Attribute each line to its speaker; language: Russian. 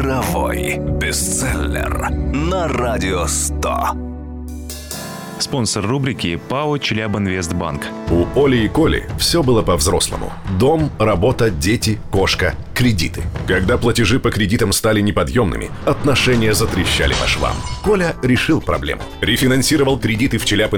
Speaker 1: Мировой бестселлер на Радио 100.
Speaker 2: Спонсор рубрики ПАО «Челябинвестбанк».
Speaker 3: У Оли и Коли все было по-взрослому. Дом, работа, дети, кошка, кредиты. Когда платежи по кредитам стали неподъемными, отношения затрещали по швам. Коля решил проблему. Рефинансировал кредиты в Челябинске